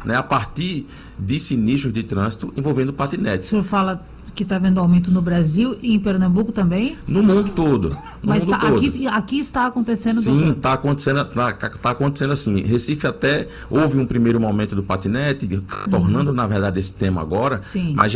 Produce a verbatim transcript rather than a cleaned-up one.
né, a partir de sinistros de trânsito envolvendo O patinetes. senhor fala que está havendo aumento no Brasil e em Pernambuco também? No mundo todo. No Mas mundo tá, todo. aqui, aqui está acontecendo... Sim, doutor? está acontecendo, tá, tá acontecendo assim. Recife até houve um primeiro momento do patinete, tornando, na verdade, esse tema agora, Sim. mas já